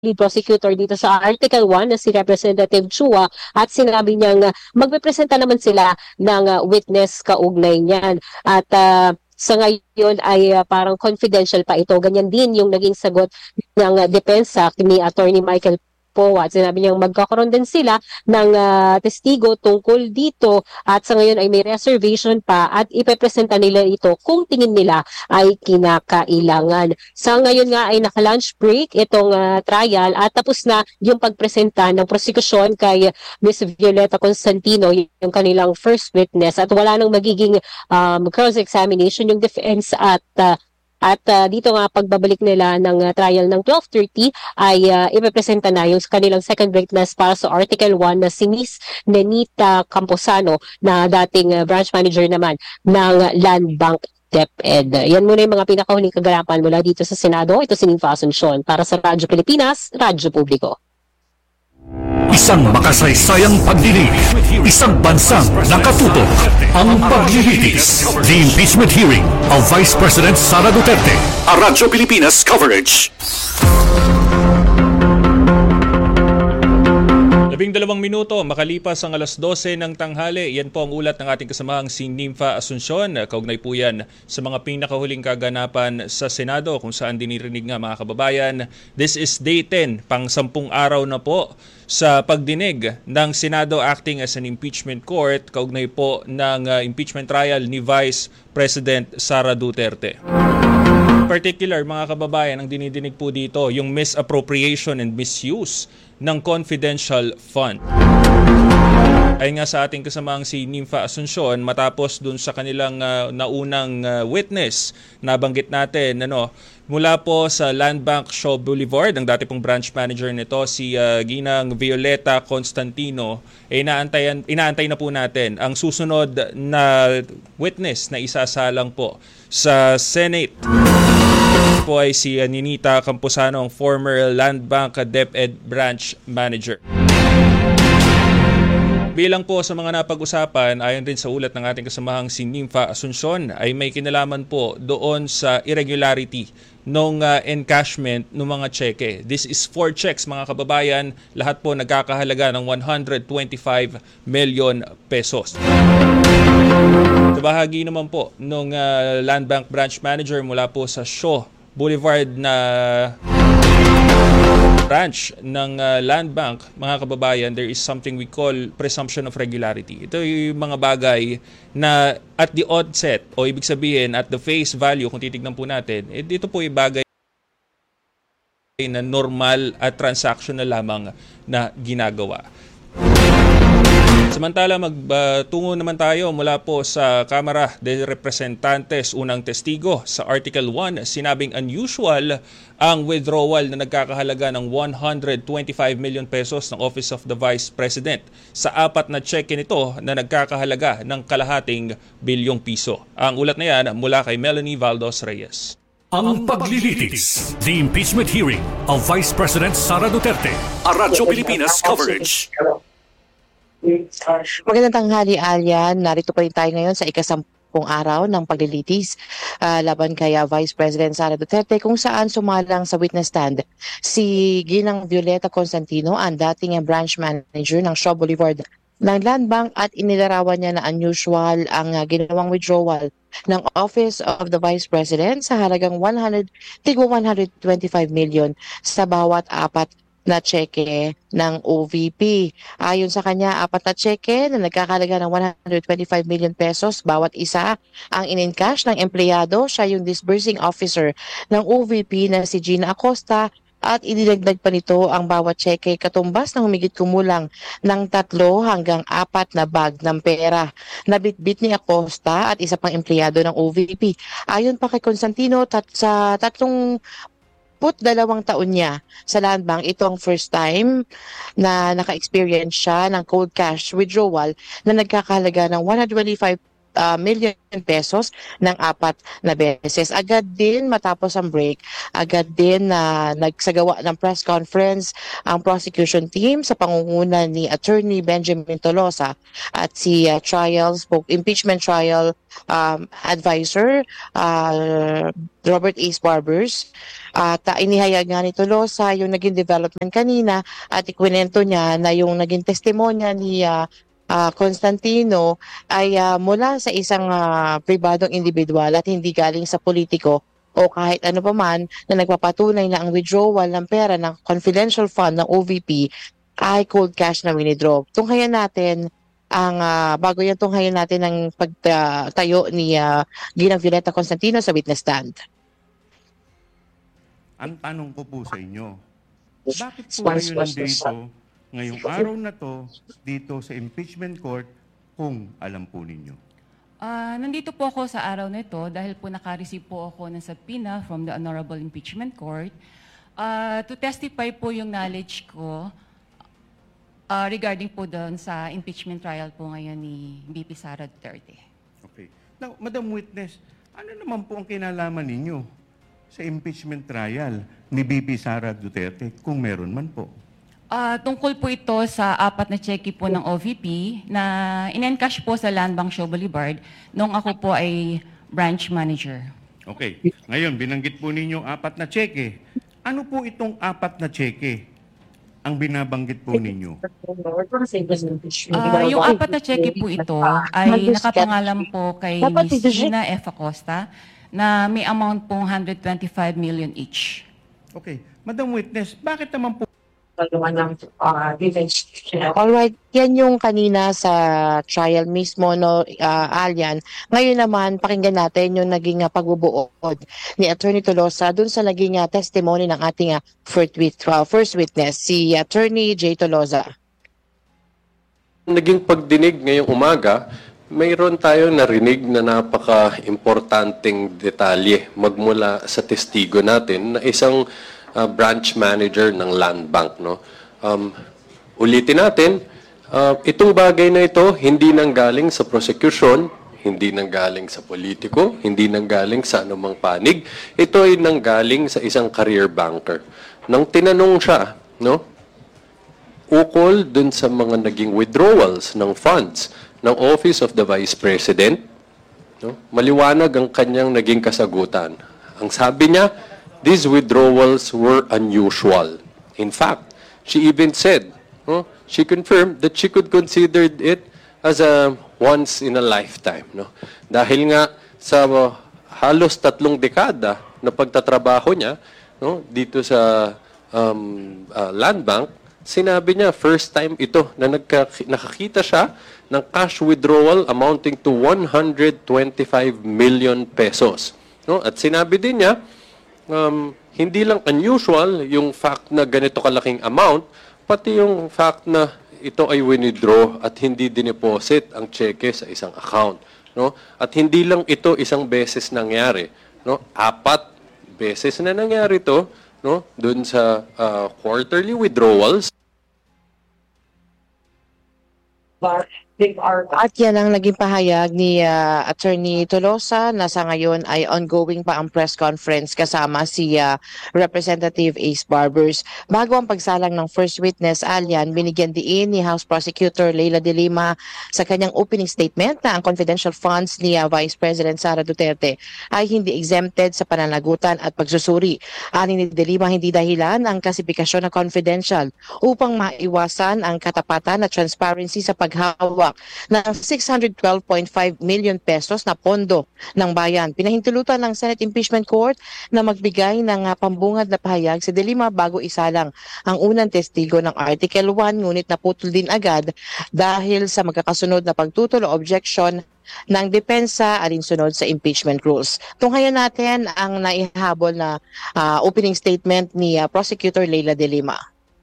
lead prosecutor dito sa Article 1 na si Representative Chua at sinabi niyang magpepresenta naman sila ng witness kaugnay niyan. At sa ngayon ay parang confidential pa ito. Ganyan din yung naging sagot ng depensa ni Attorney Michael Poa. At sinabi niyang magkakaroon din sila ng testigo tungkol dito at sa ngayon ay may reservation pa at ipepresenta nila ito kung tingin nila ay kinakailangan. Sa ngayon nga ay naka-lunch break itong trial at tapos na yung pagpresenta ng prosekusyon kay Ms. Violeta Constantino, yung kanilang first witness, at wala nang magiging cross-examination yung defense at dito nga pagbabalik nila ng trial ng 12:30 ay ipepresenta na yung kanilang second witness para sa Article 1 na si Miss Nenita Camposano na dating branch manager naman ng Land Bank DepEd. Yan muna yung mga pinakahuling kaganapan mula dito sa Senado. Ito si Ninfa Asuncion para sa Radyo Pilipinas, Radyo Publiko. Isang makasaysayang pagdinig, isang bansang nakatutok, ang paglilitis. The impeachment hearing of Vice President Sara Duterte. A Radyo Pilipinas coverage. 12 minuto makalipas ang alas 12 ng tanghali. Yan po ang ulat ng ating kasamahang si Ninfa Asuncion. Kaugnay po yan sa mga pinakahuling kaganapan sa Senado kung saan dinirinig nga mga kababayan. This is day 10, pang 10 araw na po sa pagdinig ng Senado acting as an impeachment court kaugnay po ng impeachment trial ni Vice President Sara Duterte. Particular mga kababayan, ang dinidinig po dito yung misappropriation and misuse ng confidential fund. Ay nga sa ating kasamang si Ninfa Asuncion, matapos dun sa kanilang naunang witness, nabanggit natin mula po sa Land Bank Shaw Boulevard, ang dati pong branch manager nito si Ginang Violeta Constantino, inaantay na po natin ang susunod na witness na isasalang po sa Senate. Po ay si Nenita Camposano, ang former Land Bank DepEd branch manager. Bilang po sa mga napag-usapan, ayon din sa ulat ng ating kasamahang si Ninfa Asuncion, ay may kinalaman po doon sa irregularity ng encashment ng mga cheque. This is 4 checks mga kababayan, lahat po nagkakahalaga ng 125 million pesos. Sa bahagi naman po ng Land Bank branch manager mula po sa Shaw Boulevard na branch ng Land Bank, mga kababayan, there is something we call presumption of regularity. Ito yung mga bagay na at the onset, o ibig sabihin at the face value, kung titignan po natin, dito po yung bagay na normal at transactional lamang na ginagawa. Samantala, magtungo naman tayo mula po sa Kamara de Representantes. Unang testigo sa Article 1, sinabing unusual ang withdrawal na nagkakahalaga ng 125 million pesos ng Office of the Vice President sa 4 na cheque nito na nagkakahalaga ng kalahating bilyong piso. Ang ulat na yan mula kay Melanie Valdos Reyes. Ang paglilitis. The impeachment hearing of Vice President Sara Duterte. A Radyo Pilipinas coverage. Magandang tanghali, Alyan. Narito pa rin tayo ngayon sa ika-10 araw ng paglilitis laban kay Vice President Sara Duterte, kung saan sumalang sa witness stand si Ginang Violeta Constantino, ang dating branch manager ng Shaw Boulevard ng Land Bank, at inilarawan niya na unusual ang ginawang withdrawal ng Office of the Vice President sa halagang 125 million sa bawat 4 na cheque ng OVP. Ayon sa kanya, 4 na cheque na nagkakalaga ng 125 million pesos bawat isa ang in-encash ng empleyado. Siya yung disbursing officer ng OVP na si Gina Acosta, at idinagdag pa nito ang bawat cheque katumbas ng humigit kumulang ng 3 hanggang 4 na bag ng pera na bitbit ni Acosta at isa pang empleyado ng OVP. Ayon pa kay Constantino, sa 32 taon niya sa Land Bank, ito ang first time na naka-experience siya ng cold cash withdrawal na nagkakahalaga ng 125 million pesos ng 4 na beses. Agad din matapos ang break, agad din na nagsagawa ng press conference ang prosecution team sa pangunguna ni Attorney Benjamin Tolosa at si impeachment trial advisor Robert Ace Barbers. At inihayag nga ni Tolosa yung naging development kanina at ikwinento niya na yung naging testimonya ni Constantino ay mula sa isang pribadong individual at hindi galing sa politiko o kahit ano pa man na nagpapatunay na ang withdrawal ng pera ng confidential fund ng OVP ay cold cash na winidraw. Tunghayan natin bago yan tunghayan natin ang pagtayo ni Ginang Violeta Constantino sa witness stand. Ang tanong ko po sa inyo, bakit po kayo nandito ngayong araw na to dito sa impeachment court kung alam po ninyo? Nandito po ako sa araw na ito dahil po naka-receive po ako ng subpoena from the Honorable Impeachment Court to testify po yung knowledge ko regarding po doon sa impeachment trial po ngayon ni VP Sara Duterte. Okay. Now, Madam Witness, ano naman po ang kinalaman ninyo sa impeachment trial ni VP Sara Duterte kung meron man po? Tungkol po ito sa 4 na cheque po ng OVP na in-encash po sa Land Bank Show Boulevard nung ako po ay branch manager. Okay. Ngayon, binanggit po ninyo 4 na cheque. Ano po itong 4 na cheque ang binabanggit po ninyo? Yung 4 na cheque po ito ay nakapangalan po kay Ms. Gina F. Acosta na may amount pong 125 million each. Okay. Madam Witness, bakit naman po Alright, yan yung kanina sa trial mismo, no, Alyan. Ngayon naman, pakinggan natin yung naging pagbubuod ni Attorney Tolosa dun sa naging testimony ng ating first witness, si Attorney J. Tolosa. Naging pagdinig ngayong umaga, mayroon tayong narinig na napaka-importanting detalye magmula sa testigo natin na isang branch manager ng Land Bank. No? Ulitin natin, itong bagay na ito hindi nanggaling sa prosecution, hindi nanggaling sa politiko, hindi nanggaling sa anumang panig. Ito ay nanggaling sa isang career banker. Nang tinanong siya, no, ukol dun sa mga naging withdrawals ng funds ng Office of the Vice President, no, maliwanag ang kanyang naging kasagutan. Ang sabi niya, these withdrawals were unusual. In fact, she even said, she confirmed that she could consider it as a once in a lifetime. No? Dahil nga sa halos 3 dekada na pagtatrabaho niya, no, dito sa Land Bank, sinabi niya first time ito na nakakita siya ng cash withdrawal amounting to 125 million pesos. No? At sinabi din niya, hindi lang unusual yung fact na ganito kalaking amount, pati yung fact na ito ay withdraw at hindi dineposit ang cheque sa isang account. No? At hindi lang ito isang beses nangyari. No? 4 beses na nangyari ito, no? Doon sa quarterly withdrawals. At yan ang naging pahayag ni Attorney Tolosa na sa ngayon ay ongoing pa ang press conference kasama si Representative Ace Barbers. Bago ang pagsalang ng first witness, Alyan, binigyan diin ni House Prosecutor Leila de Lima sa kanyang opening statement na ang confidential funds ni Vice President Sara Duterte ay hindi exempted sa pananagutan at pagsusuri. Ani ni de Lima, hindi dahilan ang klasifikasyon na confidential upang maiwasan ang katapatan at transparency sa paghawak ng 612.5 million pesos na pondo ng bayan. Pinahintulutan ng Senate Impeachment Court na magbigay ng pambungad na pahayag si De Lima bago isalang ang unang testigo ng Article 1, ngunit naputol din agad dahil sa magkakasunod na pagtutol o objection ng depensa alinsunod sa impeachment rules. Tunghayan natin ang naihabol na opening statement ni Prosecutor Leila de Lima.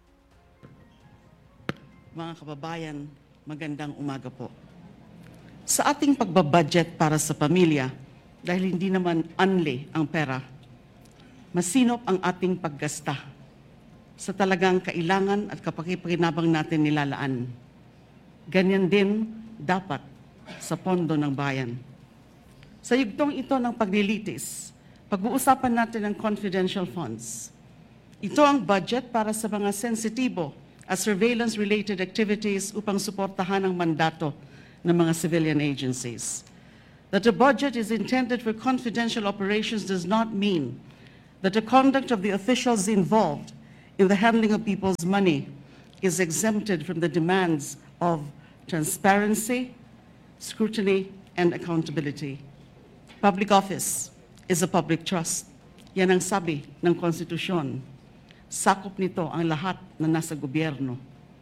Mga kababayan, magandang umaga po. Sa ating pagbabudget para sa pamilya, dahil hindi naman unli ang pera, masinop ang ating paggasta sa talagang kailangan at kapakipakinabang natin nilalaan. Ganyan din dapat sa pondo ng bayan. Sa yugtong ito ng paglilitis, pag-uusapan natin ang confidential funds. Ito ang budget para sa mga sensitibo at surveillance-related activities upang suportahan ang mandato ng mga civilian agencies. That a budget is intended for confidential operations does not mean that the conduct of the officials involved in the handling of people's money is exempted from the demands of transparency, scrutiny, and accountability. Public office is a public trust. Yan ang sabi ng konstitusyon. Sakop nito ang lahat na nasa gobyerno.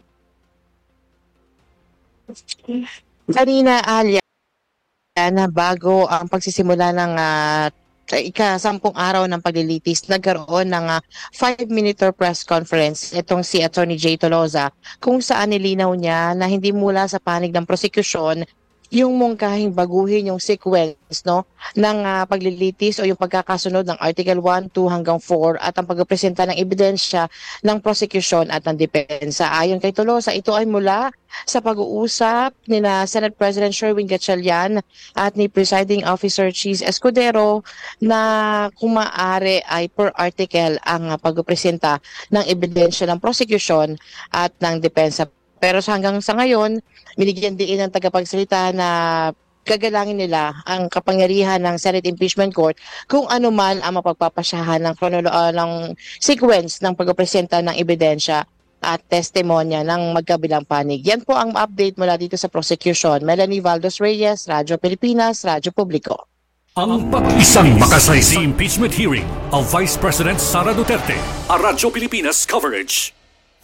Kanina, Alia, na bago ang pagsisimula ng ika-10 araw ng paglilitis, nagkaroon ng 5-minute press conference itong si Attorney Jay Tolosa kung saan nilinaw niya na hindi mula sa panig ng prosekusyon yung mungkahing baguhin yung sequence ng paglilitis o yung pagkakasunod ng Article 1, 2 hanggang 4 at ang pagpresenta ng ebidensya ng prosecution at ng depensa. Ayon kay Tolosa, ito ay mula sa pag-uusap ni Senate President Sherwin Gatchalian at ni Presiding Officer Cheese Escudero na kung maaari ay per article ang pagpresenta ng ebidensya ng prosecution at ng depensa. Pero hanggang sa ngayon, binigyan din ng tagapagsalita na gagalangin nila ang kapangyarihan ng Senate Impeachment Court kung ano man ang mapagpapasyahan ng sequence ng pagpresenta ng ebidensya at testimonya ng magkabilang panig. Yan po ang update mula dito sa prosecution. Melanie Valdos Reyes, Radyo Pilipinas, Radyo Publiko. Ang isang makasaysay impeachment hearing of Vice President Sara Duterte. A Radyo Pilipinas coverage.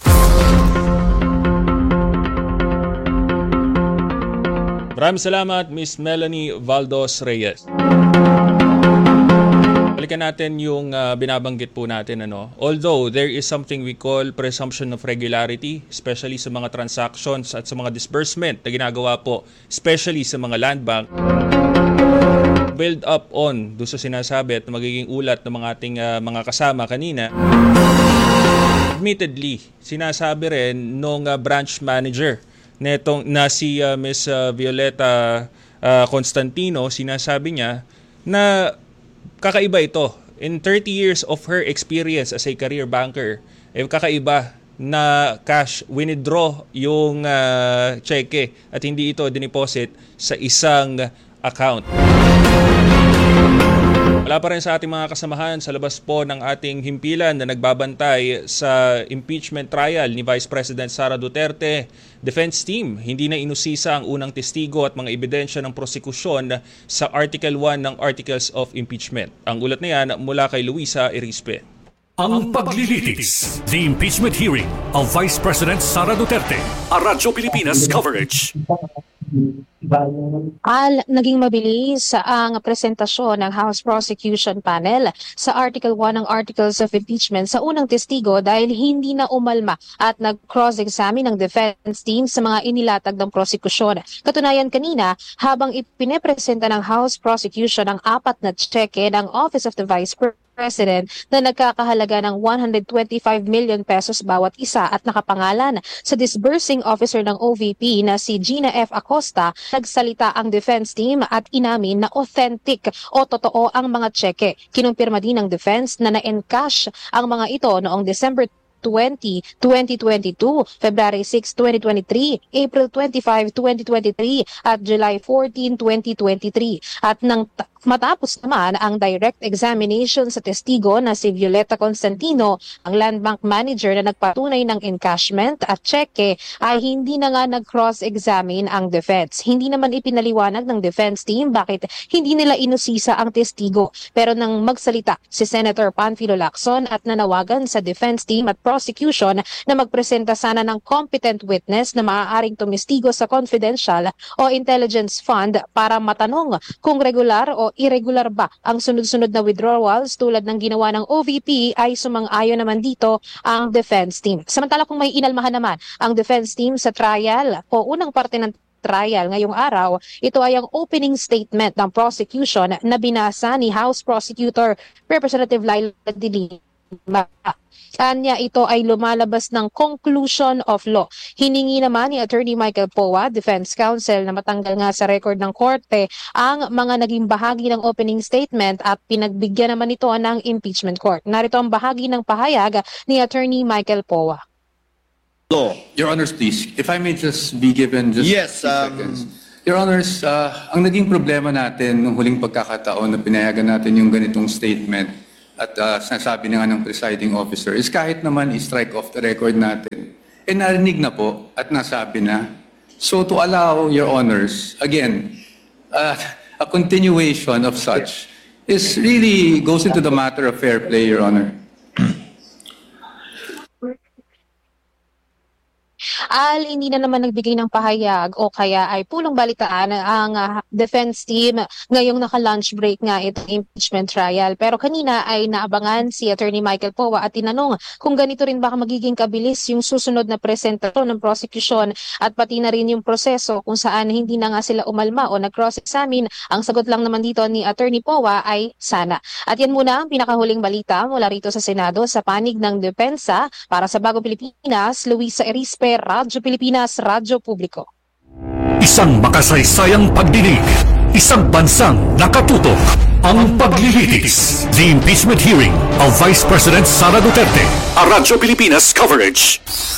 Maraming salamat, Ms. Melanie Valdos Reyes. Balikan natin yung binabanggit po natin. Although there is something we call presumption of regularity, especially sa mga transactions at sa mga disbursement na ginagawa po, especially sa mga land bank, build up on doon sa sinasabi at magiging ulat ng mga ating mga kasama kanina. Admittedly, sinasabi rin nung branch manager na si Ms. Violeta Constantino, sinasabi niya na kakaiba ito. In 30 years of her experience as a career banker, kakaiba na cash, withdraw yung cheque at hindi ito diniposit sa isang account. Wala pa rin sa ating mga kasamahan sa labas po ng ating himpilan na nagbabantay sa impeachment trial ni Vice President Sara Duterte. Defense team, hindi na inusisa ang unang testigo at mga ebidensya ng prosekusyon sa Article 1 ng Articles of Impeachment. Ang ulat na yan mula kay Luisa Erispe. Ang paglilitis, the impeachment hearing of Vice President Sara Duterte. A Radyo Pilipinas coverage. Naging mabilis ang presentasyon ng House Prosecution Panel sa Article 1 ng Articles of Impeachment sa unang testigo dahil hindi na umalma at nag-cross-examine ng defense team sa mga inilatag ng prosekusyon. Katunayan kanina, habang ipinepresenta ng House Prosecution ang 4 na cheque ng Office of the Vice President na nagkakahalaga ng 125 million pesos bawat isa at nakapangalan sa disbursing officer ng OVP na si Gina F. Acosta, nagsalita ang defense team at inamin na authentic o totoo ang mga cheque. Kinumpirma din ng defense na na-encash ang mga ito noong December 20, 2022, February 6, 2023, April 25, 2023 at July 14, 2023. At nang matapos naman ang direct examination sa testigo na si Violeta Constantino, ang land bank manager na nagpatunay ng encashment at cheque, ay hindi na nga nag-cross-examine ang defense. Hindi naman ipinaliwanag ng defense team bakit hindi nila inusisa ang testigo. Pero nang magsalita si Senator Panfilo Lacson at nanawagan sa defense team at prosecution na magpresenta sana ng competent witness na maaaring tumistigo sa confidential o intelligence fund para matanong kung regular o irregular ba ang sunod-sunod na withdrawals tulad ng ginawa ng OVP, ay sumang-ayon naman dito ang defense team. Samantala kung may inalmahan naman ang defense team sa trial o unang parte ng trial ngayong araw, ito ay ang opening statement ng prosecution na binasa ni House Prosecutor Representative Laila Dilino umalma. Kanya ito ay lumalabas ng conclusion of law. Hiningi naman ni Attorney Michael Powa, Defense Counsel, na matanggal nga sa record ng korte ang mga naging bahagi ng opening statement at pinagbigyan naman ito ng impeachment court. Narito ang bahagi ng pahayag ni Attorney Michael Powa. Your Honors, please, if I may just be given just Yes, seconds. Your Honors, ang naging problema natin nung huling pagkakataon na pinayagan natin yung ganitong statement at sinasabi na nga ng presiding officer is kahit naman i-strike off the record natin, narinig na po at nasabi na. So to allow Your Honors, again, a continuation of such is really goes into the matter of fair play, Your Honor. Hindi na naman nagbigay ng pahayag o kaya ay pulong balitaan ang defense team ngayong naka-lunch break nga itong impeachment trial. Pero kanina ay naabangan si Attorney Michael Powa at tinanong kung ganito rin baka magiging kabilis yung susunod na presentasyon ng prosecution at pati na rin yung proseso kung saan hindi na nga sila umalma o nag-cross-examine. Ang sagot lang naman dito ni Attorney Powa ay sana. At yan muna ang pinakahuling balita mula rito sa Senado sa panig ng depensa. Para sa Bagong Pilipinas, Luisa Erispe, Radyo Pilipinas, Radyo Publiko. Isang makasaysayang pagdinig, isang bansang nakatutok, ang paglilitis. The impeachment hearing of Vice President Sara Duterte. A Radyo Pilipinas coverage.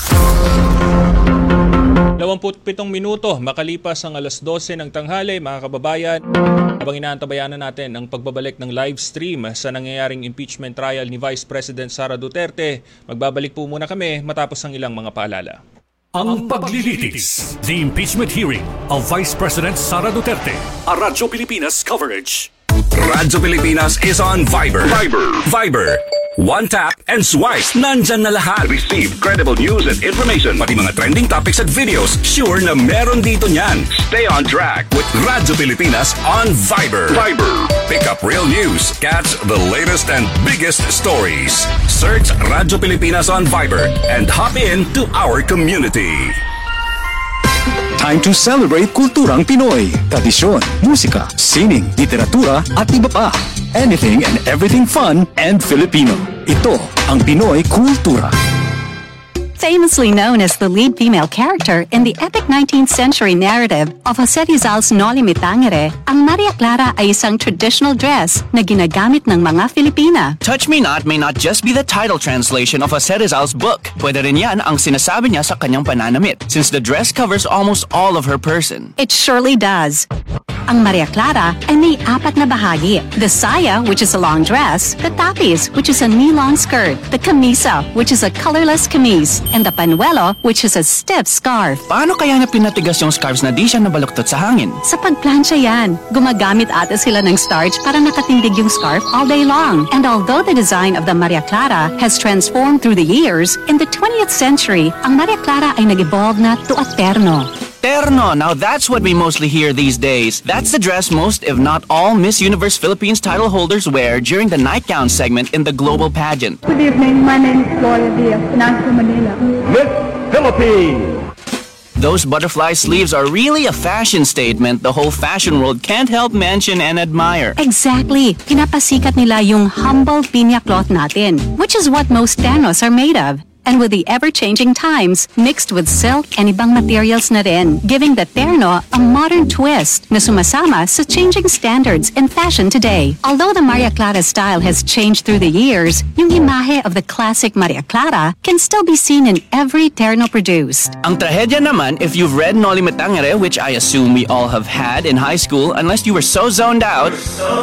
27 minuto makalipas ang alas 12 ng tanghali, mga kababayan. Habang inaantabayanan natin ang pagbabalik ng live stream sa nangyayaring impeachment trial ni Vice President Sara Duterte, magbabalik po muna kami matapos ang ilang mga paalala. Ang paglilitis. The impeachment hearing of Vice President Sara Duterte. A Radyo Pilipinas coverage. Radyo Pilipinas is on Viber. Viber. One tap and swipe. Nandyan na lahat. Receive credible news and information. Pati mga trending topics at videos. Sure na meron dito niyan. Stay on track with Radyo Pilipinas on Viber. Pick up real news. Catch the latest and biggest stories. Search Radyo Pilipinas on Viber and hop in to our community. Time to celebrate kulturang Pinoy. Tradisyon, musika, sining, literatura at iba pa. Anything and everything fun and Filipino. Ito ang Pinoy Kultura. Famously known as the lead female character in the epic 19th century narrative of Jose Rizal's Noli Me Tangere, ang Maria Clara ay isang traditional dress na ginagamit ng mga Filipina. Touch Me Not may not just be the title translation of Jose Rizal's book. Pwede rin yan ang sinasabi niya sa kanyang pananamit, since the dress covers almost all of her person. It surely does. Ang Maria Clara ay may 4 na bahagi. The saya, which is a long dress, the tapis, which is a knee-long skirt, the camisa, which is a colorless camise, and the panuelo, which is a stiff scarf. Paano kaya na pinatigas yung scarves na di siya nabaluktot sa hangin? Sa pagplansya yan. Gumagamit ata sila ng starch para nakatindig yung scarf all day long. And although the design of the Maria Clara has transformed through the years, in the 20th century, ang Maria Clara ay nag-evolve na to a terno. Terno, now that's what we mostly hear these days. That's the dress most, if not all, Miss Universe Philippines title holders wear during the nightgown segment in the global pageant. Good evening, my name is Gloria Diaz, Nasa Manila. Miss Philippines! Those butterfly sleeves are really a fashion statement the whole fashion world can't help mention and admire. Exactly. Pinapasikat nila yung humble pinya cloth natin, which is what most ternos are made of. And with the ever-changing times, mixed with silk and ibang materials na rin, giving the terno a modern twist na sumasama sa changing standards in fashion today. Although the Maria Clara style has changed through the years, yung imahe of the classic Maria Clara can still be seen in every terno produced. Ang trahedya naman, if you've read Noli Me Tangere, which I assume we all have had in high school, unless you were so zoned out.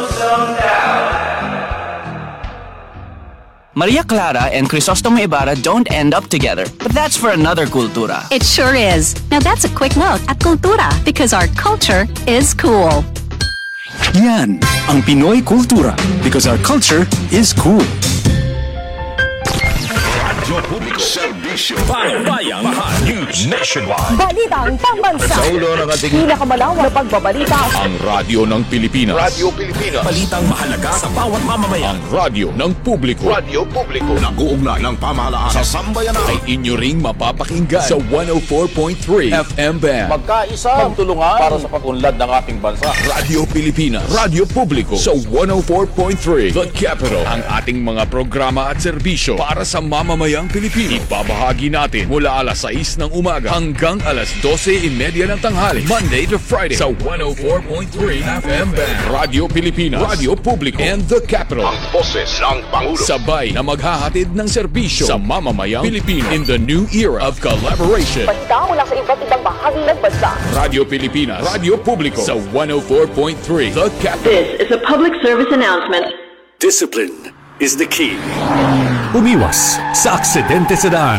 Maria Clara and Crisostomo Ibarra don't end up together, but that's for another cultura. It sure is. Now that's a quick look at cultura, because our culture is cool. Yan ang Pinoy Kultura, because our culture is cool. Radyo Radyo Publiko, Serbisyo, Bayang Mahal, News Nationwide. Balitang pambansa. Sa ulo ng ating pinakamalawak na pagbabalita. Ang Radyo ng Pilipinas. Radyo Pilipinas. Balitang mahalaga sa bawat mamamayan. Ang Radyo ng Publiko. Radyo Publiko. Nag-uugnay ng pamahalaan sa sambayanan. Ay inyo ring mapapakinggan sa 104.3 FM band. Magkaisa, magtulungan para sa pag-unlad ng ating bansa. Radyo Pilipinas. Radyo Publiko sa 104.3 The Capital. Ang ating mga programa at serbisyo para sa mamamayang Pilipino. Ibabahagi natin mula alas 6 ng umaga hanggang alas 12:30 ng tanghali. Monday to Friday sa 104.3 FM band. Radyo Pilipinas, Radyo Publiko, and The Capital. Ang boses ng Pangulo. Sabay na maghahatid ng serbisyo sa mamamayang Pilipino in the new era of collaboration. Balita mula sa iba't ibang bahagi ng bansa. Radyo Pilipinas, Radyo Publiko sa 104.3 The Capital. This is a public service announcement. Discipline is the key. Umiwas sa aksidente sa daan.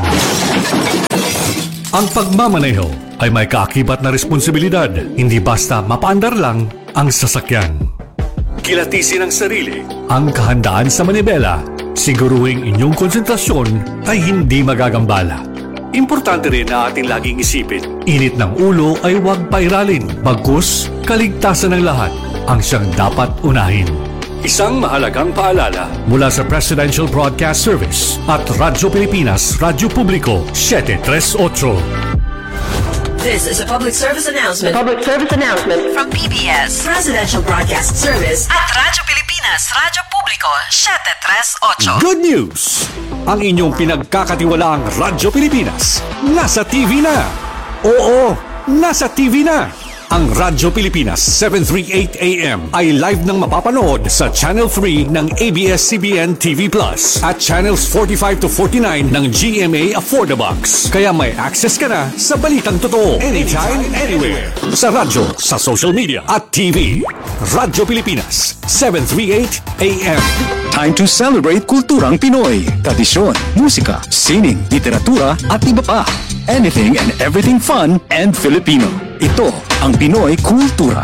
Ang pagmamaneho ay may kaakibat na responsibilidad, hindi basta mapaandar lang ang sasakyan. Kilatisin ang sarili. Ang kahandaan sa manibela, siguruhing inyong konsentrasyon ay hindi magagambala. Importante rin na ating laging isipin. Init ng ulo ay huwag pairalin, bagkus kaligtasan ng lahat ang siyang dapat unahin. Isang mahalagang paalala mula sa Presidential Broadcast Service at Radyo Pilipinas, Radyo Publiko, 738. This is a public service announcement. Public service announcement from PBS, Presidential Broadcast Service at Radyo Pilipinas, Radyo Publiko, 738. Good news! Ang inyong pinagkakatiwalaang Radyo Pilipinas, nasa TV na! Oo, nasa TV na! Ang Radyo Pilipinas 738 AM ay live nang mapapanood sa Channel 3 ng ABS-CBN TV Plus at Channels 45 to 49 ng GMA Affordabox. Kaya may access ka na sa balitang totoo anytime, anywhere. Sa radyo, sa social media at TV. Radyo Pilipinas 738 AM. Time to celebrate kulturang Pinoy. Tradisyon, musika, sining, literatura at iba pa. Anything and everything fun and Filipino. Ito ang Pinoy Kultura.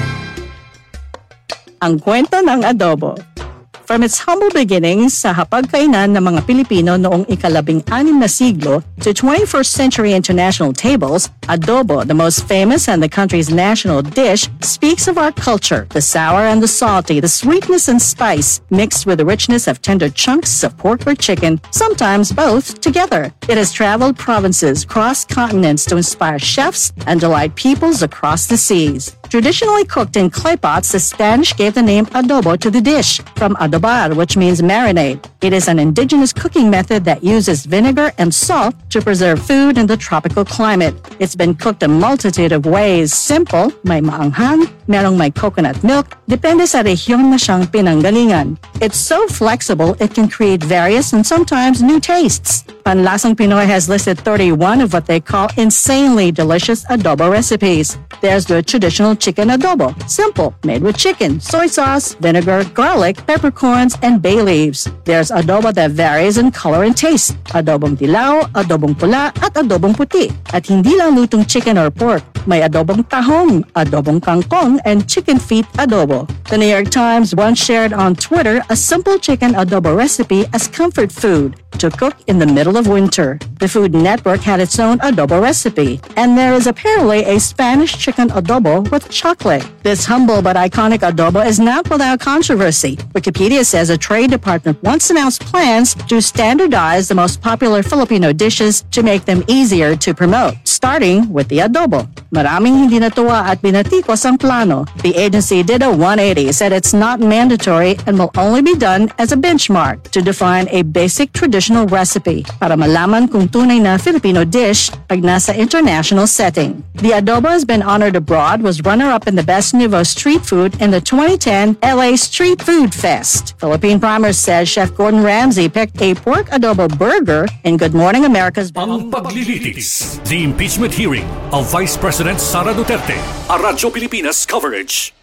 Ang kwento ng adobo. From its humble beginnings sa hapagkainan ng mga Pilipino noong ika-16 na siglo to 21st century international tables, adobo, the most famous and the country's national dish, speaks of our culture, the sour and the salty, the sweetness and spice, mixed with the richness of tender chunks of pork or chicken, sometimes both together. It has traveled provinces, crossed continents to inspire chefs and delight peoples across the seas. Traditionally cooked in clay pots, the Spanish gave the name adobo to the dish, from adobar, which means marinade. It is an indigenous cooking method that uses vinegar and salt to preserve food in the tropical climate. It's been cooked a multitude of ways. Simple, may maanghang, merong may coconut milk, depende sa rehiyon na siyang pinanggalingan. It's so flexible, it can create various and sometimes new tastes. Panlasang Pinoy has listed 31 of what they call insanely delicious adobo recipes. There's the traditional chicken adobo, simple, made with chicken, soy sauce, vinegar, garlic, peppercorns, and bay leaves. There's adobo that varies in color and taste. Adobong dilaw, adobong pula, at adobong puti. At hindi lang lutong chicken or pork. May adobong tahong, adobong kangkong, and chicken feet adobo. The New York Times once shared on Twitter a simple chicken adobo recipe as comfort food to cook in the middle of winter. The Food Network had its own adobo recipe, and there is apparently a Spanish chicken adobo with chocolate. This humble but iconic adobo is not without controversy. Wikipedia says a trade department once announced plans to standardize the most popular Filipino dishes to make them easier to promote, starting with the adobo. Maraming hindi natuwa at binatikos ang plano. The agency did a 180, said it's not mandatory and will only be done as a benchmark to define a basic traditional recipe para malaman kung tunay na Filipino dish pag nasa international setting. The adobo has been honored abroad, was runner-up in the Best Nouveau Street Food in the 2010 LA Street Food Fest. Philippine Primer says Chef Gordon Ramsay picked a pork adobo burger in Good Morning America's... Ang paglilitis, the impeachment hearing of Vice President Sara Duterte. A Radyo Pilipinas coverage.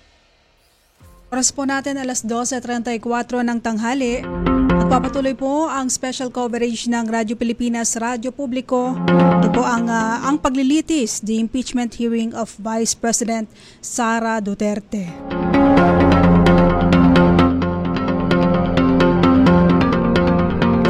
Oras po natin alas 12:34 ng tanghali. Magpapatuloy po ang special coverage ng Radyo Pilipinas, Radyo Publiko. Ito po ang paglilitis, the impeachment hearing of Vice President Sara Duterte.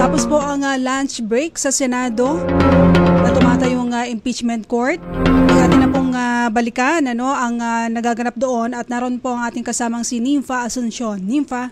Matapos po ang lunch break sa Senado na tumatayong impeachment court, atin na pong balikan ang nagaganap doon at naroon po ang ating kasamang si Nympha Asuncion. Nympha?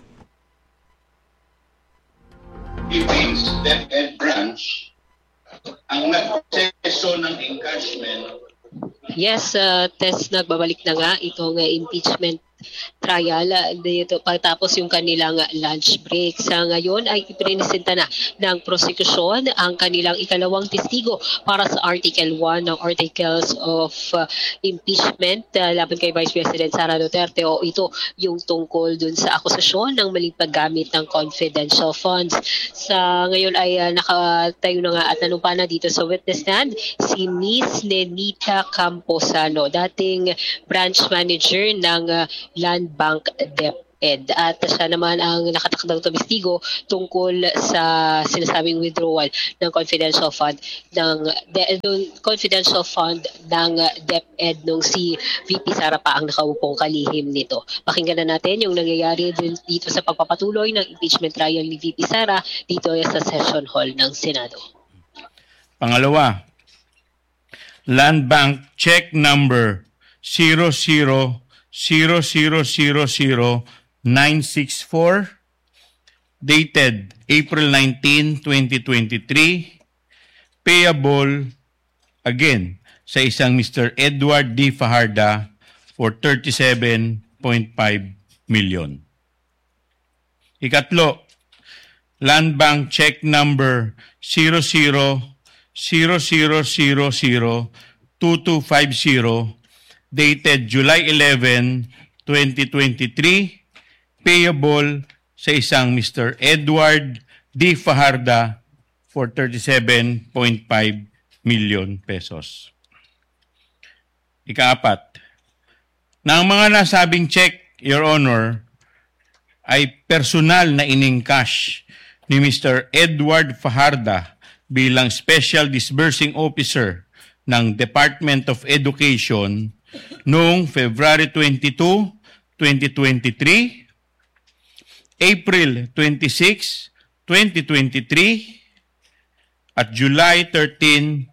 Philippines DepEd branch ang nagproseso ng encashment. Yes, Tess, nagbabalik na nga itong impeachment trial dito pagtapos yung kanilang lunch break. Sa ngayon ay ipresenta na ng prosekusyon ang kanilang ikalawang testigo para sa Article 1 ng Articles of Impeachment laban kay Vice President Sara Duterte, o ito yung tungkol dun sa akusasyon ng maling paggamit ng confidential funds. Sa ngayon ay nakatayo na nga at nanumpa na dito sa witness stand si Miss Nenita Camposano, dating branch manager ng Land Bank DepEd, at siya naman ang nakatakdang testigo tungkol sa sinasabing withdrawal ng confidential fund ng DepEd nung si VP Sara pa ang nakaupong kalihim nito. Pakinggan na natin yung nangyayari dito sa pagpapatuloy ng impeachment trial ni VP Sara dito sa session hall ng Senado. Pangalawa, Land Bank check number 0000964 dated April 19, 2023, payable again sa isang Mr. Edward D. Fajarda for 37.5 million. Ikatlo, Land Bank check number 0000002250 dated July 11, 2023, payable sa isang Mr. Edward D. Fajarda for 37.5 million pesos. Ikaapat, na ang mga nasabing check, Your Honor, ay personal na iningcash ni Mr. Edward Fajarda bilang Special Disbursing Officer ng Department of Education noong February 22, 2023, April 26, 2023, at July 13,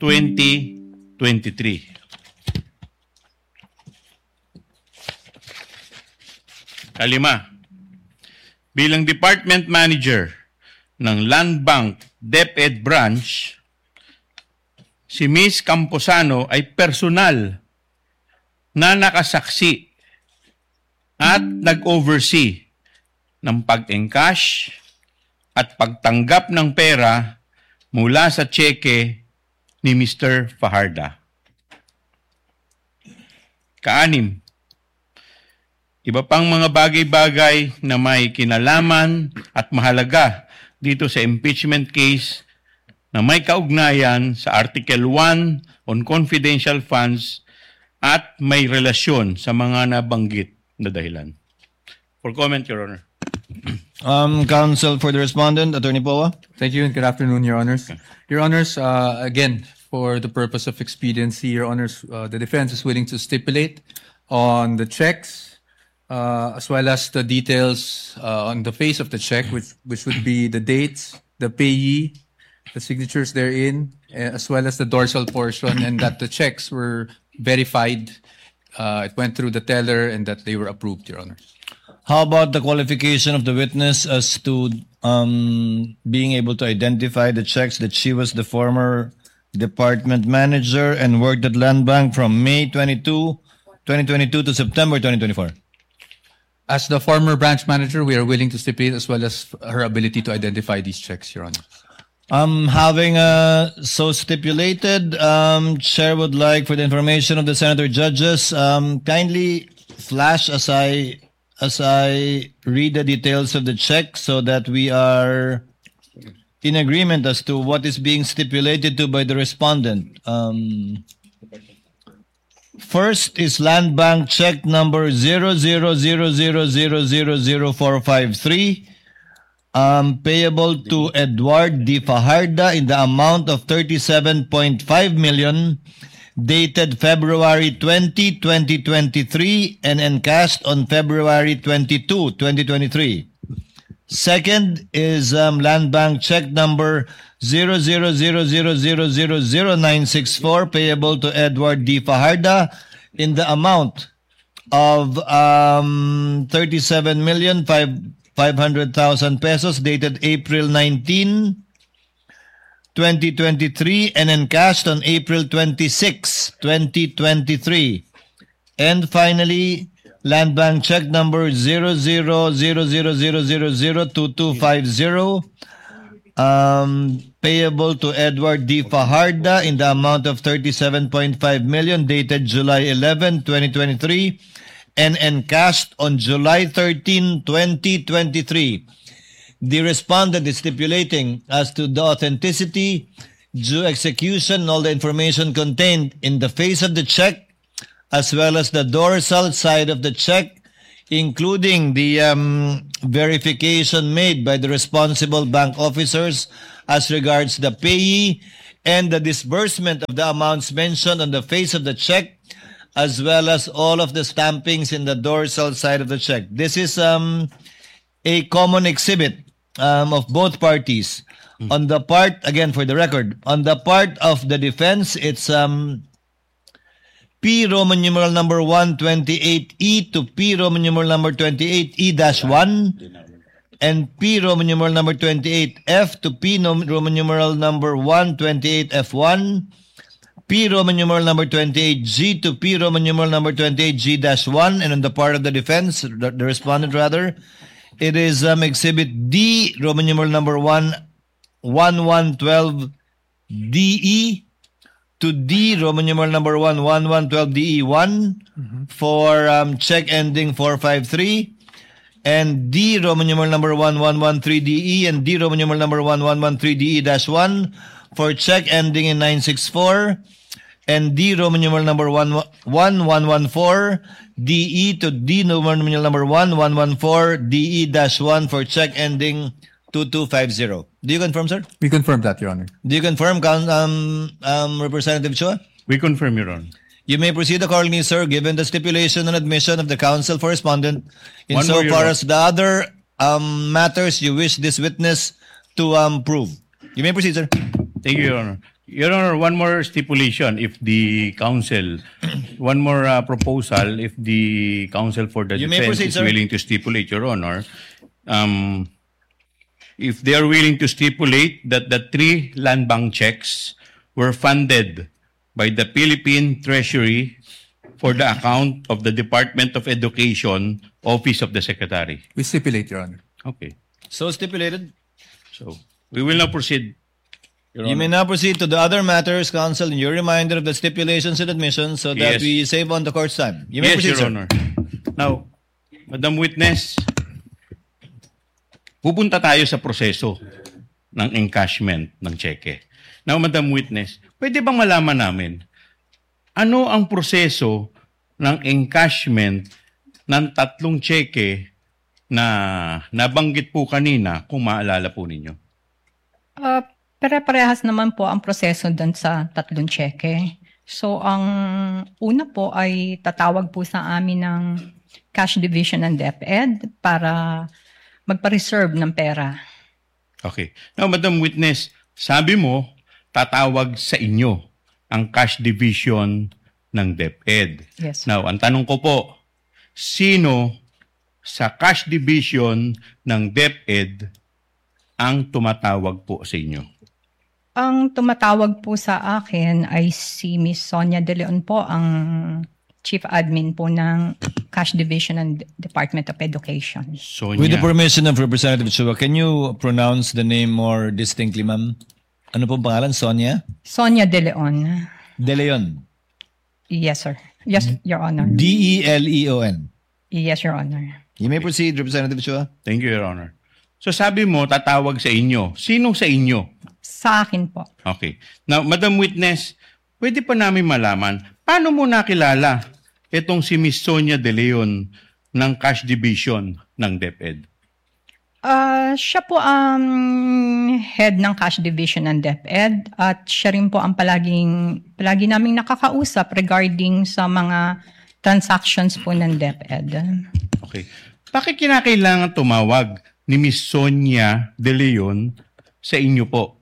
2023. Kalima, bilang Department Manager ng Land Bank DepEd Branch, si Ms. Camposano ay personal na nakasaksi at nag-oversee ng pag-encash at pagtanggap ng pera mula sa tseke ni Mr. Fajarda. Kaanim, iba pang mga bagay-bagay na may kinalaman at mahalaga dito sa impeachment case na may kaugnayan sa Article 1 on confidential funds at may relasyon sa mga nabanggit na dahilan. For comment, Your Honor. Counsel for the respondent, Attorney Poa. Thank you and good afternoon, Your Honors. Your Honors, again, for the purpose of expediency, Your Honors, the defense is willing to stipulate on the checks as well as the details on the face of the check, which would be the dates, the payee, the signatures therein, as well as the dorsal portion, and that the checks were verified, it went through the teller, and that they were approved, Your Honors. How about the qualification of the witness as to being able to identify the checks that she was the former department manager and worked at Land Bank from May 22, 2022 to September 2024? As the former branch manager, we are willing to stipulate as well as her ability to identify these checks, Your Honor. Having so stipulated, Chair would like, for the information of the Senator judges, kindly flash as I read the details of the check so that we are in agreement as to what is being stipulated to by the respondent. First is Land Bank check number 000000453. Payable to Edward D. Fajarda in the amount of 37.5 million, dated February 20, 2023, and encashed on February 22, 2023. Second is Land Bank check number 0000000964 payable to Edward D. Fajarda in the amount of 37,500,000 pesos dated April 19, 2023 and encashed on April 26, 2023. And finally, Land Bank check number 0000002250 payable to Edward D. Fajarda in the amount of 37.5 million dated July 11, 2023 and encashed on July 13, 2023. The respondent is stipulating as to the authenticity, due execution, and all the information contained in the face of the check as well as the dorsal side of the check, including the verification made by the responsible bank officers as regards the payee and the disbursement of the amounts mentioned on the face of the check, as well as all of the stampings in the dorsal side of the check. This is a common exhibit of both parties. On the part, again for the record, on the part of the defense, it's P Roman numeral number 128E to P Roman numeral number 28E-1 and P Roman numeral number 28F to P Roman numeral number 128F1, P Roman numeral number 28G to P Roman numeral number 28G-1, and on the part of the defense, the respondent rather, it is exhibit D Roman numeral number 1112DE to D Roman numeral number 1112DE1 for check ending 453, and D Roman numeral number 1113DE and D Roman numeral number 1113DE-1 for check ending in 964, and D Roman numeral number 1114DE to D Roman numeral number 1114DE-1 for check ending 2250. Do you confirm, sir? We confirm that, Your Honor. Do you confirm, Representative Chua? We confirm, Your Honor. You may proceed accordingly, sir, given the stipulation and admission of the counsel for respondent insofar as the other matters you wish this witness to prove. You may proceed, sir. Thank you, Your Honor. Your Honor, one more stipulation if the counsel, one more proposal if the counsel for the defense is willing to stipulate, Your Honor. If they are willing to stipulate that the 3 land bank checks were funded by the Philippine Treasury for the account of the Department of Education, Office of the Secretary. We stipulate, Your Honor. Okay. So stipulated. So we will now proceed. You may now proceed to the other matters, counsel, and you're reminded of the stipulations and admissions so that we save on the court's time. You may proceed, Your sir. Honor. Now, Madam Witness, pupunta tayo sa proseso ng encashment ng cheque. Now, Madam Witness, pwede bang malaman namin ano ang proseso ng encashment ng 3 cheque na nabanggit po kanina kung maalala po ninyo? Pare-parehas naman po ang proseso doon sa 3 cheque. So, ang una po ay tatawag po sa amin ng Cash Division ng DepEd para magpa-reserve ng pera. Okay. Now, Madam Witness, sabi mo, tatawag sa inyo ang Cash Division ng DepEd. Yes. Now, ang tanong ko po, sino sa Cash Division ng DepEd ang tumatawag po sa inyo? Ang tumatawag po sa akin ay si Miss Sonia De Leon po, ang Chief Admin po ng Cash Division and Department of Education. Sonia. With the permission of Representative Chua, can you pronounce the name more distinctly, ma'am? Ano pong pangalan? Sonia? Sonia De Leon. De Leon? Yes, sir. Yes, Your Honor. D-E-L-E-O-N? Yes, Your Honor. You may proceed, Representative Chua. Thank you, Your Honor. So sabi mo, tatawag sa inyo. Sino sa inyo? Sa akin po. Okay. Now, Madam Witness, pwede pa namin malaman, paano mo nakilala itong si Miss Sonia De Leon ng Cash Division ng DepEd? Siya po ang head ng Cash Division ng DepEd at siya rin po ang palagi naming nakakausap regarding sa mga transactions po ng DepEd. Okay. Bakit kinakailangan tumawag ni Miss Sonia De Leon sa inyo po?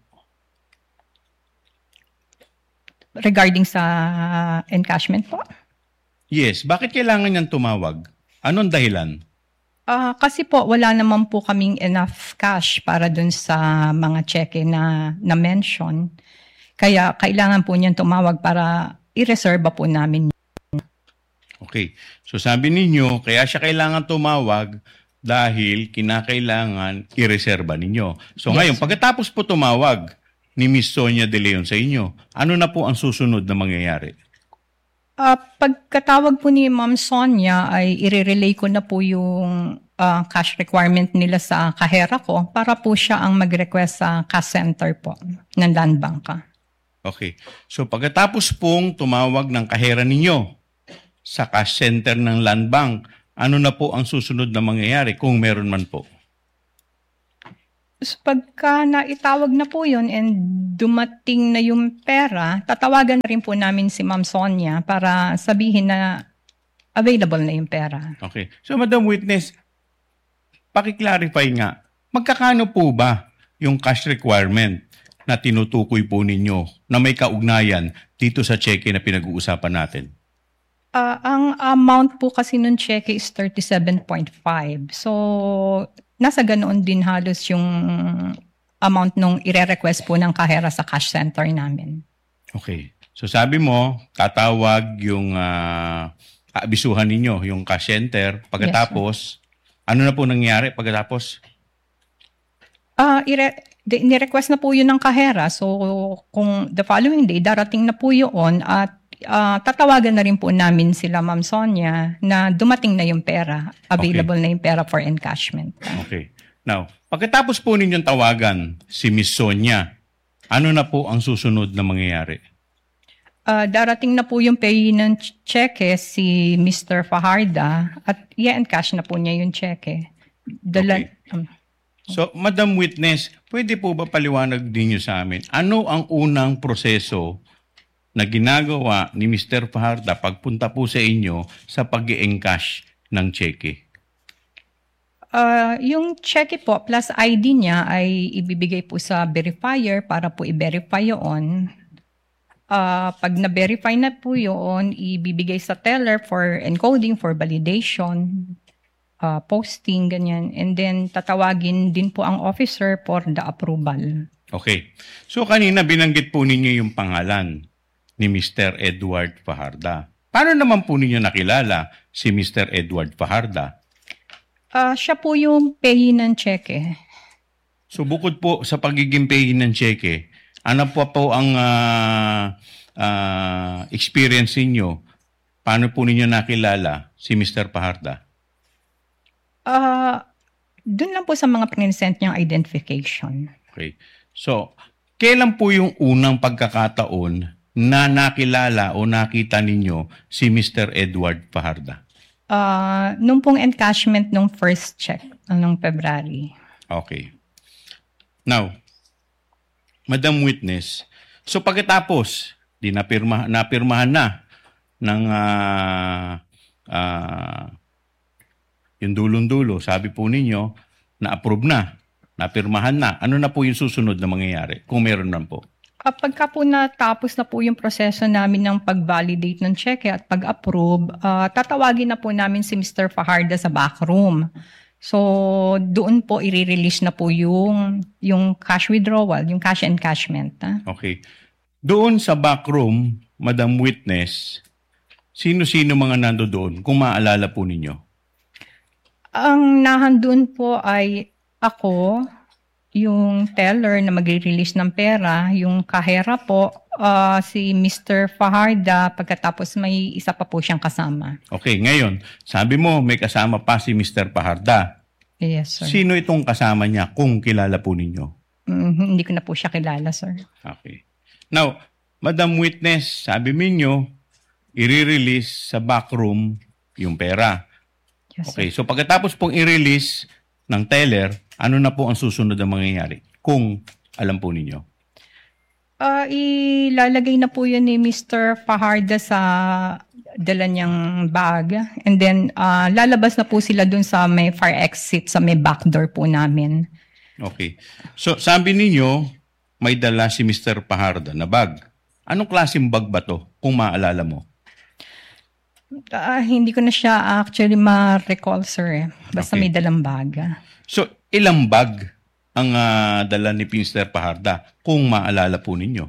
Regarding sa encashment po? Yes. Bakit kailangan niyang tumawag? Anong dahilan? Kasi po wala naman po kaming enough cash para dun sa mga cheque na mention. Kaya kailangan po niyang tumawag para i-reserve po namin. Okay. So sabi ninyo, kaya siya kailangan tumawag dahil kinakailangan i-reserba ninyo. So ngayon, pagkatapos po tumawag ni Miss Sonia De Leon sa inyo, ano na po ang susunod na mangyayari? Pagkatawag po ni Ma'am Sonia ay i-relay ko na po yung cash requirement nila sa kahera ko para po siya ang mag-request sa cash center po ng Land Bank. Okay. So pagkatapos pong tumawag ng kahera ninyo sa cash center ng Land Bank, ano na po ang susunod na mangyayari kung meron man po? So, pagka naitawag na po yun and dumating na yung pera, tatawagan na rin po namin si Ma'am Sonia para sabihin na available na yung pera. Okay. So Madam Witness, paki-clarify nga, magkakano po ba yung cash requirement na tinutukoy po ninyo na may kaugnayan dito sa cheque na pinag-uusapan natin? Ang amount po kasi nun cheque is 37.5. So, nasa ganoon din halos yung amount nung ire-request po ng kahera sa cash center namin. Okay. So, sabi mo, tatawag yung aabisuhan ninyo, yung cash center. Pagkatapos, ano na po nangyari pagkatapos? Ni-request na po yun ng kahera. So, kung the following day, darating na po yun at tatawagan na rin po namin sila Ma'am Sonia na dumating na yung pera. Available na yung pera for encashment. Okay. Now, pagkatapos po ninyong tawagan si Miss Sonia, ano na po ang susunod na mangyayari? Darating na po yung pay ng cheque si Mr. Fajarda at i-encash na po niya yung cheque. So, Madam Witness, pwede po ba paliwanag din niyo sa amin, ano ang unang proseso na ginagawa ni Mr. Fajarda pagpunta po sa inyo sa pag-i-encash ng cheque? Yung cheque po plus ID niya ay ibibigay po sa verifier para po i-verify yun. Pag na-verify na po yun, ibibigay sa teller for encoding, for validation, posting, ganyan. And then tatawagin din po ang officer for the approval. Okay. So kanina binanggit po ninyo yung pangalan ni Mr. Edward Fajarda. Paano naman po ninyo nakilala si Mr. Edward Fajarda? Siya po yung payee ng cheque. So bukod po sa pagiging payee ng cheque, ano po ang experience niyo? Paano po ninyo nakilala si Mr. Fajarda? Doon lang po sa mga present niyang identification. Okay. So, kailan po yung unang pagkakataon na nakilala o nakita ninyo si Mr. Edward Fajarda? Nung pong encashment nung first check, nung February. Okay. Now, Madam Witness, so pagkatapos, napirmahan na ng yung dulong-dulo, sabi po ninyo, na-approve na, napirmahan na. Ano na po yung susunod na mangyayari kung meron man po? Pagka po natapos na po yung proseso namin ng pag-validate ng cheque at pag-approve, tatawagin na po namin si Mr. Fajarda sa backroom. So, doon po i-release na po yung cash withdrawal, yung cash encashment. Okay. Doon sa backroom, Madam Witness, sino-sino mga nando doon, kung maaalala po ninyo? Ang nahandun po ay ako, yung teller na magre-release ng pera, yung kahera po, si Mr. Fajarda, pagkatapos may isa pa po siyang kasama. Okay, ngayon, sabi mo may kasama pa si Mr. Fajarda. Yes, sir. Sino itong kasama niya kung kilala po ninyo? Hindi ko na po siya kilala, sir. Okay. Now, Madam Witness, sabi ninyo, i-release sa backroom yung pera. Yes, okay, so pagkatapos pong i-release ng teller, ano na po ang susunod na mangyayari? Kung alam po ninyo. Ilalagay na po yun ni Mr. Fajarda sa dala niyang bag. And then, lalabas na po sila dun sa may fire exit, sa may back door po namin. Okay. So, sabi ninyo, may dala si Mr. Paharda na bag. Anong klaseng bag ba to, kung maaalala mo? Hindi ko na siya actually ma-recall, sir. Basta may dalang bag. So, ilang bag ang dala ni Mr. Paharda, kung maalala po ninyo?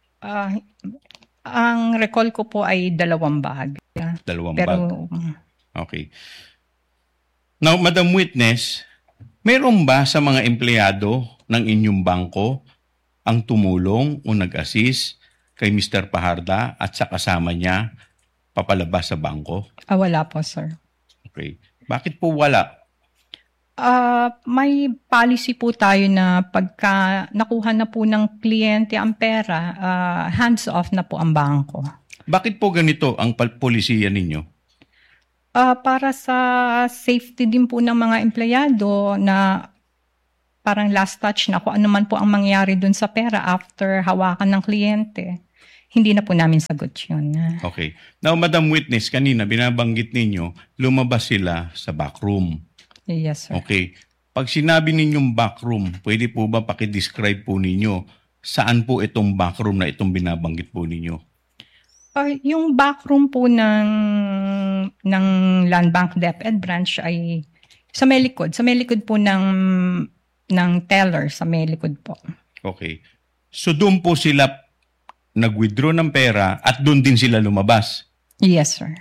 Ang recall ko po ay 2 bag. 2 bag? Okay. Now, Madam Witness, meron ba sa mga empleyado ng inyong bangko ang tumulong o nag-assist kay Mr. Paharda at sa kasama niya papalabas sa bangko? Wala po, sir. Okay. Bakit po wala? May policy po tayo na pagka nakuha na po ng kliyente ang pera, hands off na po ang bangko. Bakit po ganito ang polisiya ninyo? Para sa safety din po ng mga empleyado na parang last touch na kung ano man po ang mangyari dun sa pera after hawakan ng kliyente. Hindi na po namin sagot yun. Okay. Now, Madam Witness, kanina binabanggit ninyo, lumabas sila sa backroom. Yes, sir. Okay. Pag sinabi ninyong backroom, pwede po ba pakidescribe po ninyo saan po itong backroom na itong binabanggit po ninyo? Yung backroom po ng Land Bank DepEd branch ay sa may likod. Sa may likod po ng teller, sa may likod po. Okay. So doon po sila nag-withdraw ng pera at doon din sila lumabas? Yes, sir.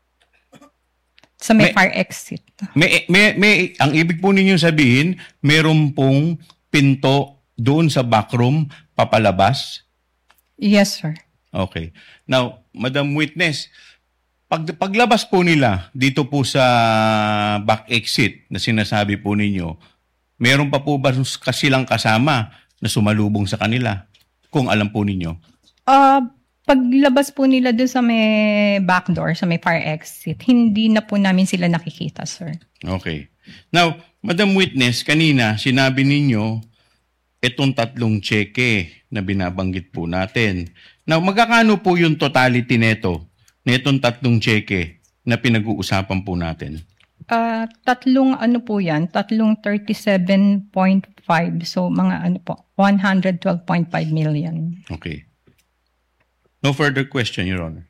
Sa may fire exit. Ang ibig po ninyong sabihin, meron pong pinto doon sa backroom papalabas? Yes, sir. Okay. Now, Madam Witness, paglabas po nila dito po sa back exit na sinasabi po ninyo, meron pa po ba silang kasama na sumalubong sa kanila? Kung alam po ninyo. Paglabas po nila doon sa may back door, sa may fire exit, hindi na po namin sila nakikita, sir. Okay. Now, Madam Witness, kanina sinabi ninyo itong 3 cheque na binabanggit po natin. Now, magkakano po yung totality nito, na itong 3 cheque na pinag-uusapan po natin? 3 ano po yan? 37.5. So, mga 112.5 million. Okay. No further question, Your Honor.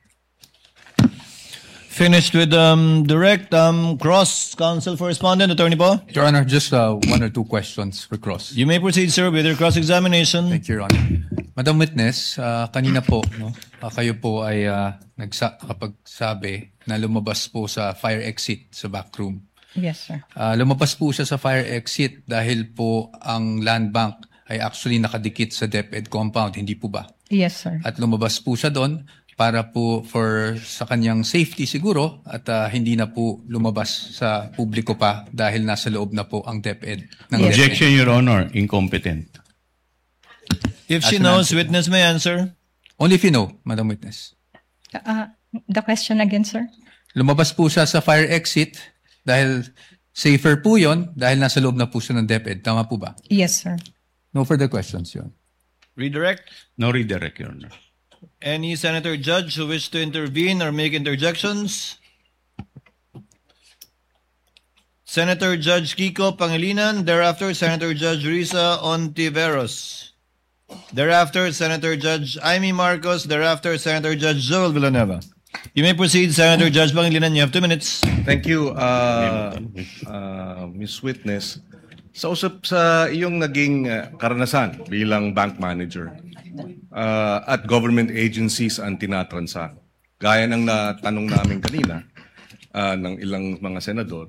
Finished with direct cross counsel for respondent, Attorney Po. Your Honor, just 1 or 2 questions for cross. You may proceed, sir, with your cross-examination. Thank you, Your Honor. Madam Witness, kanina po, kayo po ay nakapagsabi na lumabas po sa fire exit sa backroom. Yes, sir. Lumabas po siya sa fire exit dahil po ang land bank ay actually nakadikit sa DepEd compound, hindi po ba? Yes, sir. At lumabas po siya doon para po sa kanyang safety siguro at hindi na po lumabas sa publiko pa dahil nasa loob na po ang DepEd. Objection, Your Honor. Incompetent. If she knows, witness may answer. Only if you know, Madam Witness. The question again, sir? Lumabas po siya sa fire exit dahil safer po yon dahil nasa loob na po siya ng DepEd. Tama po ba? Yes, sir. No further questions, Your Honor. Redirect? No redirect, Your Honor. Any senator judge who wish to intervene or make interjections? Senator Judge Kiko Pangilinan, thereafter Senator Judge Risa Ontiveros. Thereafter Senator Judge Amy Marcos, thereafter Senator Judge Joel Villanueva. You may proceed, Senator Judge Pangilinan. You have 2 minutes. Thank you, Ms. Witness. Sa iyong naging karanasan bilang bank manager at government agencies ang tinatransa, gaya ng natanong namin kanina ng ilang mga senador,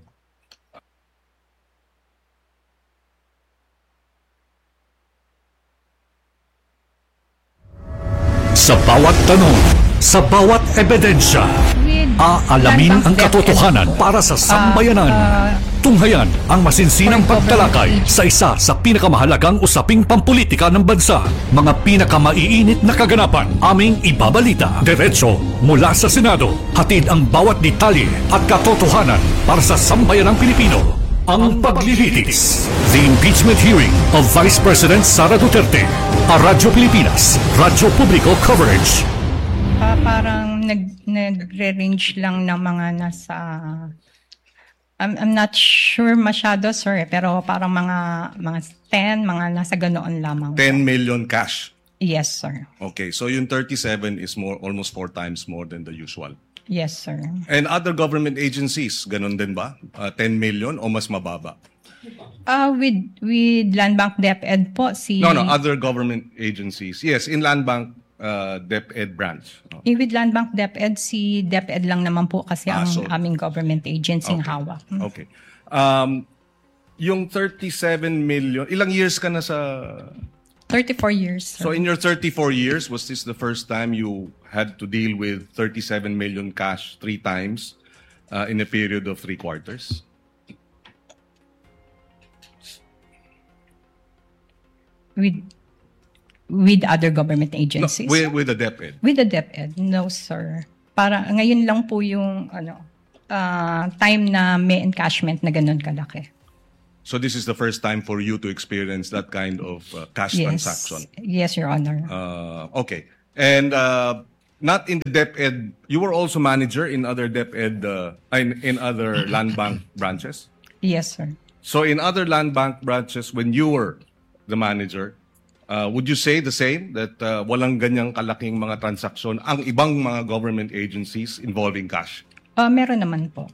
sa bawat tanong, sa bawat ebidensya, aalamin ang katotohanan para sa sambayanan. Tunghayan ang masinsinang pagtalakay sa isa sa pinakamahalagang usaping pampolitika ng bansa. Mga pinakamaiinit na kaganapan, aming ibabalita. Diretso mula sa Senado. Hatid ang bawat detalye at katotohanan para sa sambayanang Pilipino. Ang paglilitis. The impeachment hearing of Vice President Sara Duterte. A Radyo Pilipinas, Radyo Publiko Coverage. Parang nagre-range lang ng mga nasa... I'm not sure masyado, sir, pero parang mga 10, mga nasa ganoon lamang. 10 million cash. Yes, sir. Okay, so yung 37 is almost 4 times more than the usual. Yes, sir. And other government agencies, ganun din ba? 10 million o mas mababa? With Land Bank DepEd po, No, other government agencies. Yes, in Land Bank DepEd branch. With Land Bank DepEd, si DepEd lang naman po kasi ang aming government agency ng hawak. Okay. Yung 37 million, ilang years ka na sa... 34 years. Sir. So in your 34 years, was this the first time you had to deal with 37 million cash 3 times in a period of 3 quarters? With other government agencies? No, with the DepEd. With the DepEd, no sir. Para ngayon lang po yung time na may encashment na ganun kalaki. So this is the first time for you to experience that kind of cash transaction? Yes, Your Honor. Okay. And not in the DepEd, you were also manager in other DepEd, in other land bank branches? Yes, sir. So in other land bank branches, when you were the manager, would you say the same, that walang ganyang kalaking mga transaksyon ang ibang mga government agencies involving cash? Meron naman po.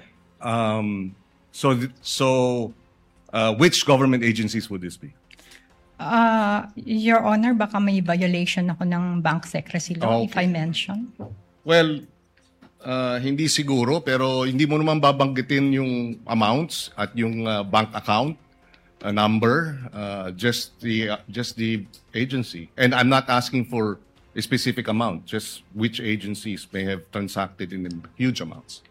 So which government agencies would this be? Your Honor, baka may violation ako ng bank secrecy law if I mention. Well, hindi siguro, pero hindi mo naman babanggitin yung amounts at yung bank account number, just the agency. And I'm not asking for a specific amount, just which agencies may have transacted in huge amounts.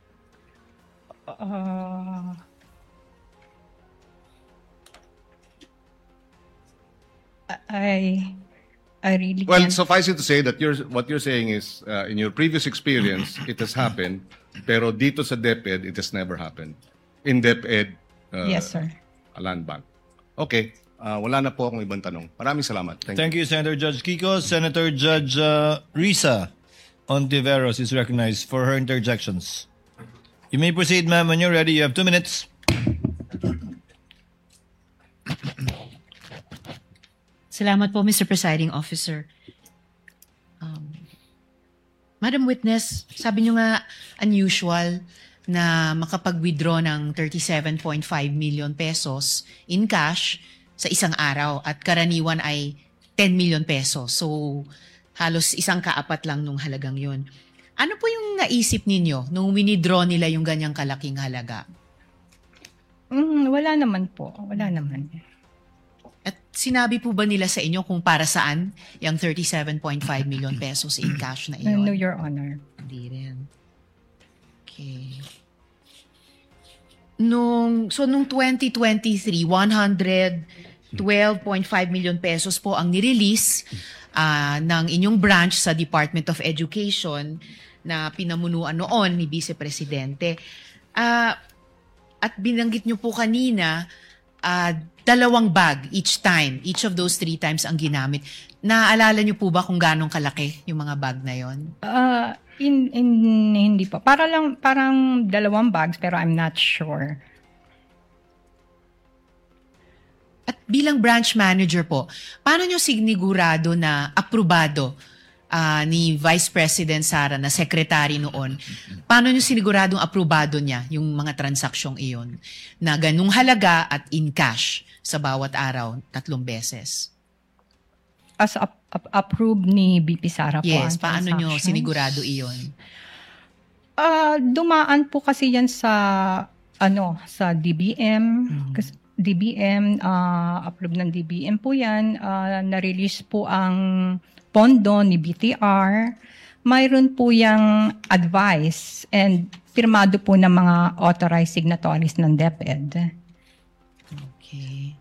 I really Well, can't. suffice it to say that what you're saying is, in your previous experience, it has happened, pero dito sa DepEd, it has never happened. In DepEd, yes, sir. Land Bank. Okay. Wala na po akong ibang tanong. Maraming salamat. Thank you, Senator Judge Kiko. Senator Judge Risa Ontiveros is recognized for her interjections. You may proceed, ma'am, when you're ready. You have 2 minutes. Salamat po, Mr. Presiding Officer. Madam Witness, sabi nyo nga unusual na makapag-withdraw ng 37.5 million pesos in cash sa isang araw at karaniwan ay 10 million pesos. So, halos isang kaapat lang nung halagang yun. Ano po yung naisip ninyo nung winidraw nila yung ganyang kalaking halaga? Wala naman po. Wala naman. At sinabi po ba nila sa inyo kung para saan yung 37.5 million pesos in cash na iyon? No, Your Honor. Hindi rin. Okay. Nung 2023, 112.5 million pesos po ang nirelease ng inyong branch sa Department of Education na pinamunuan noon ni Vice Presidente. At binanggit nyo po kanina, 2 bag each time. Each of those 3 times ang ginamit. Naaalala nyo po ba kung gano'ng kalaki yung mga bag na yon? Hindi po. Parang 2 bags pero I'm not sure. At bilang branch manager po, paano nyo sinigurado na aprobado ni Vice President Sara na secretary noon? Paano nyo siniguradong aprobado niya yung mga transaksyong iyon na ganung halaga at in cash sa bawat araw 3 beses? As approved ni BP Sara po. Yes, paano nyo sinigurado iyon? Dumaan po kasi yan sa DBM. Kasi DBM, approved ng DBM po yan. Na-release po ang pondo ni BTR. Mayroon po yung advice and pirmado po ng mga authorized signatories ng DepEd. Okay.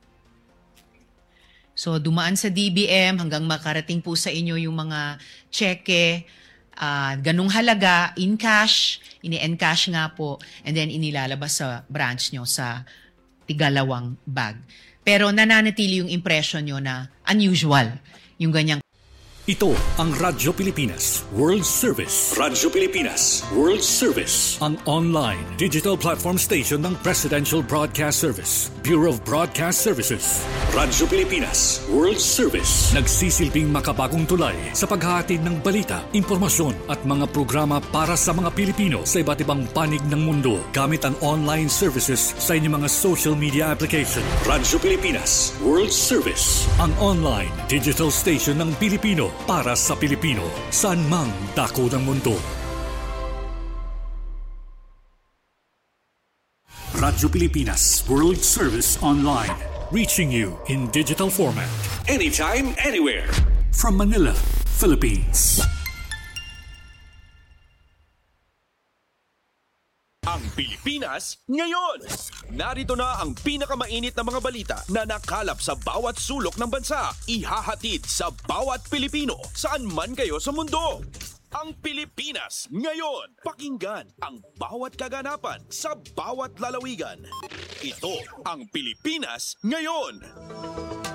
So, dumaan sa DBM hanggang makarating po sa inyo yung mga cheque, ganung halaga, in cash, ini-encash nga po, and then inilalabas sa branch nyo sa 2 bag. Pero nananatili yung impression nyo na unusual yung ganyang. Ito ang Radyo Pilipinas World Service. Radyo Pilipinas World Service, ang online digital platform station ng Presidential Broadcast Service, Bureau of Broadcast Services. Radyo Pilipinas World Service, nagsisilbing makabagong tulay sa paghahatid ng balita, impormasyon at mga programa para sa mga Pilipino sa iba't ibang panig ng mundo gamit ang online services sa inyong mga social media application. Radyo Pilipinas World Service, ang online digital station ng Pilipino para sa Pilipino, saan mang dako ng mundo. Radyo Pilipinas World Service Online, reaching you in digital format, anytime, anywhere, from Manila, Philippines. Ang Pilipinas ngayon! Narito na ang pinakamainit na mga balita na nakalap sa bawat sulok ng bansa. Ihahatid sa bawat Pilipino saan man kayo sa mundo. Ang Pilipinas ngayon! Pakinggan ang bawat kaganapan sa bawat lalawigan. Ito ang Pilipinas ngayon!